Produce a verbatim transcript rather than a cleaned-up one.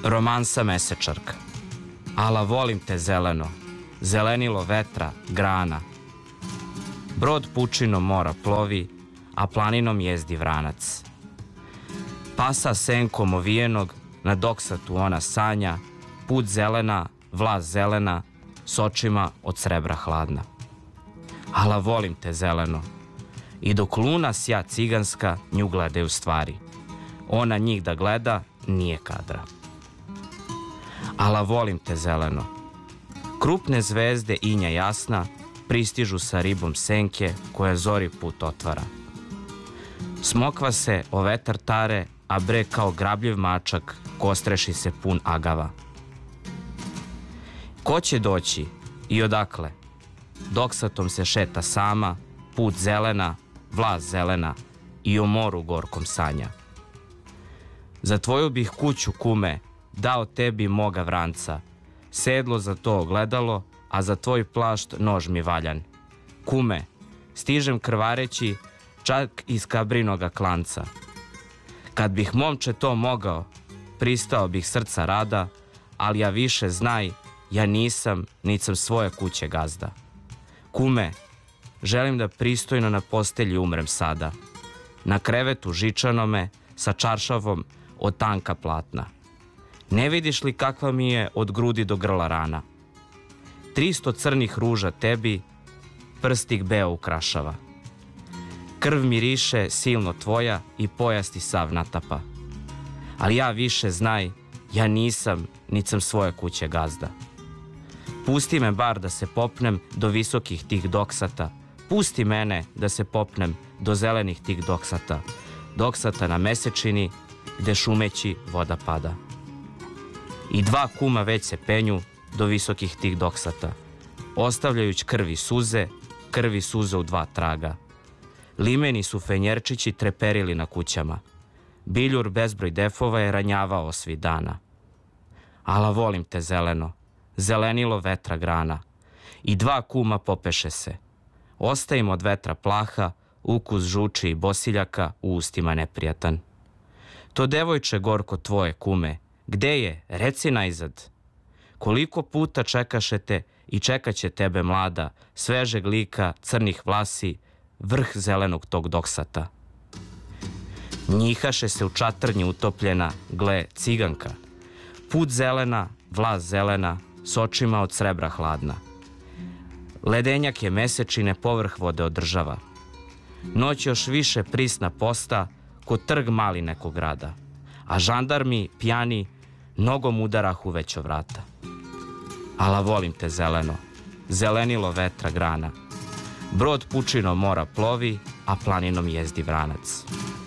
Romansa mesečarka. Ala volim te zeleno, zelenilo vetra, grana. Brod pučinom mora plovi, a planinom jezdi vranac. Pasa senkom ovijenog, na doksatu ona sanja, put zelena, vlast zelena, s očima od srebra hladna. Ala volim te zeleno, i dok luna sja ciganska, nju gleda u stvari. Ona njih da gleda, nije kadra. Ala volim te zeleno. Krupne zvezde inja jasna pristižu sa ribom senke koja zori put otvara. Smokva se o vetar tare, a bre kao grabljiv mačak kostreši se pun agava. Ko će doći i odakle? Doksatom se šeta sama, put zelena, vlast zelena i o moru gorkom sanja. Za tvoju bih kuću, kume, dao tebi moga vranca, sedlo za to ogledalo, a za tvoj plašt nož mi valjan. Kume, stižem krvareći, čak iz kabrinoga klanca. Kad bih momče to mogao, pristao bih srca rada, ali ja više znaj, ja nisam, nit sam svoje kuće gazda. Kume, želim da pristojno na postelji umrem sada, na krevetu žičanome, sa čaršavom od tanka platna. Ne vidiš li kakva mi je od grudi do grla rana? Tristo crnih ruža tebi, prstik beo ukrašava. Krv miriše silno tvoja i pojas ti sav natapa. Ali ja više znaj, ja nisam, nit sam svoje kuće gazda. Pusti me bar da se popnem do visokih tih doksata. Pusti mene da se popnem do zelenih tih doksata. Doksata na mesečini gde šumeći voda pada. I dva kuma već se penju do visokih tih doksata, ostavljajući krvi suze, krvi suze u dva traga. Limeni su fenjerčići treperili na kućama. Biljur bezbroj defova je ranjavao svi dana. Ala volim te zeleno, zelenilo vetra grana. I dva kuma popeše se. Ostavim od vetra plaha, ukus žuči i bosiljaka u ustima neprijatan. To devojče gorko tvoje, kume, gde je, reci najzad. Koliko puta čekašete i čekaće tebe mlada, svežeg lika, crnih vlasi, vrh zelenog tog doksata. Njihaše se u čatrnji utopljena, gle, ciganka. Put zelena, vlast zelena, s očima od srebra hladna. Ledenjak je mesečine povrh vode održava. Noć još više prisna posta, ko trg mali nekog grada. A žandarmi, pjani, nogom udarahu već o vrata. Ala volim te zeleno, zelenilo vetra grana. Brod pučinom mora plovi, a planinom jezdi vranac.